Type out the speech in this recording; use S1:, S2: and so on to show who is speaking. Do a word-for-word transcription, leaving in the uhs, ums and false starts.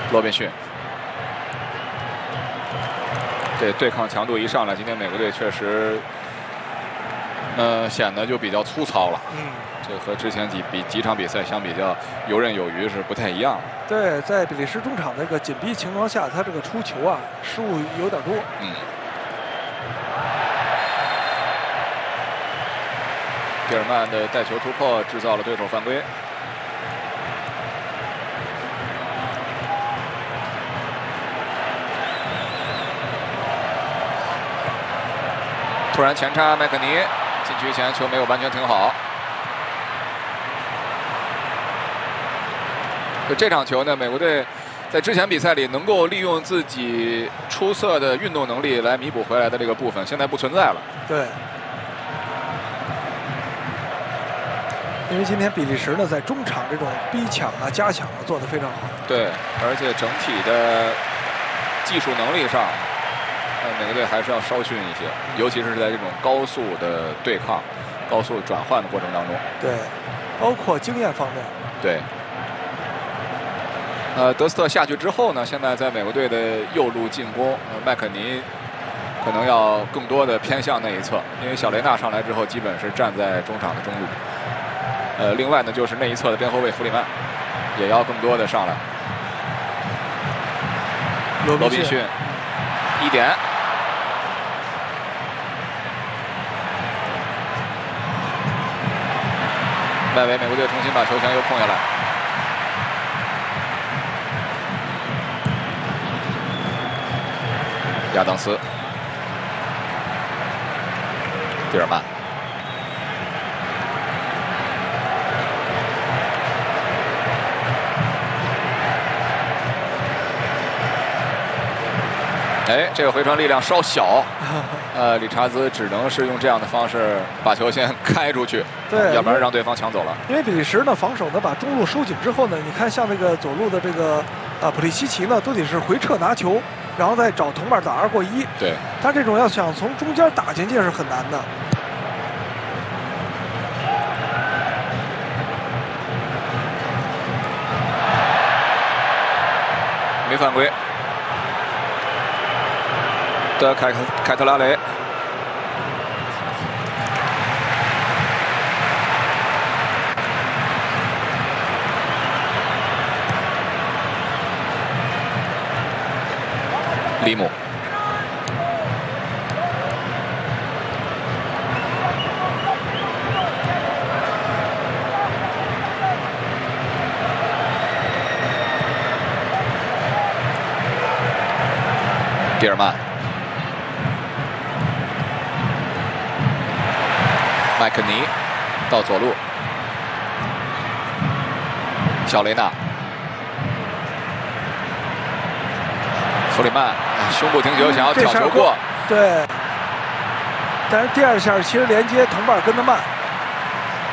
S1: 罗宾逊，这对抗强度一上来，今天美国队确实，呃，显得就比较粗糙了。
S2: 嗯，
S1: 这和之前几比几场比赛相比较游刃有余是不太一样的。
S2: 对，在比利时中场那个紧逼情况下，他这个出球啊失误有点多。
S1: 嗯。蒂尔曼的带球突破制造了对手犯规。突然前插麦克尼，禁区前球没有完全停好。就这场球呢，美国队在之前比赛里能够利用自己出色的运动能力来弥补回来的这个部分，现在不存在了。
S2: 对。因为今天比利时呢，在中场这种逼抢啊、加抢啊做得非常好。
S1: 对，而且整体的技术能力上。呃，美国队还是要稍逊一些，尤其是在这种高速的对抗、高速转换的过程当中。
S2: 对，包括经验方面。
S1: 对。呃，德斯特下去之后呢，现在在美国队的右路进攻，呃，麦肯尼可能要更多的偏向那一侧，因为小雷纳上来之后基本是站在中场的中路。呃，另外呢，就是那一侧的边后卫弗里曼也要更多的上来。
S2: 罗宾逊，
S1: 一点。外围美国队重新把球权又控下来。亚当斯，蒂尔曼，哎，这个回传力量稍小，呃，理查兹只能是用这样的方式把球先开出去，
S2: 对，
S1: 要不然让对方抢走了。
S2: 因为比利时呢防守呢把中路收紧之后呢，你看像那个左路的这个啊普利西奇呢，都得是回撤拿球，然后再找同伴打二过一。
S1: 对，
S2: 他这种要想从中间打进去是很难的。
S1: 没犯规。的凯凯特拉雷，利姆，蒂尔曼。麦肯尼到左路，小雷纳，弗里曼胸部停球，想要挑球过，
S2: 对。但是第二下其实连接同伴跟得慢。